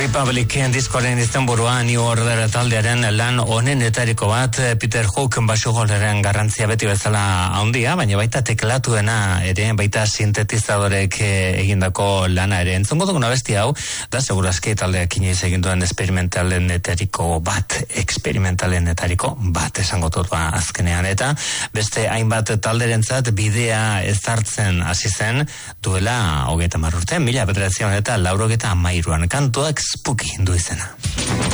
Republic diskoaren izenburua New Order taldearen lan onenetariko bat. Peter Hook basugoleren garrantzia beti bezala handia, baina baita teklatuena ere, baita sintetizadorek egindako lana ere. Entzongo dugun abesti hau, da segurazki taldeak inoiz egin duen experimentalenetako bat esango dut azkenean, eta beste hainbat talderentzat bidea ezartzen hasi zen duela 30 urte, 1993an kantuak Spooky du izena.